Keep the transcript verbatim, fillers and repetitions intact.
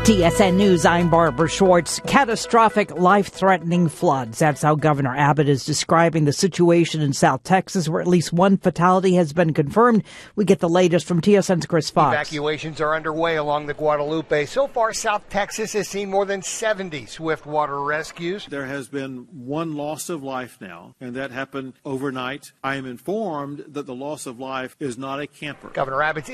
T S N News, I'm Barbara Schwartz. Catastrophic, life-threatening floods. That's how Governor Abbott is describing the situation in South Texas, where at least one fatality has been confirmed. We get the latest from T S N's Chris Fox. Evacuations are underway along the Guadalupe. So far, South Texas has seen more than seventy swift water rescues. There has been one loss of life now, and that happened overnight. I am informed that the loss of life is not a camper. Governor Abbott's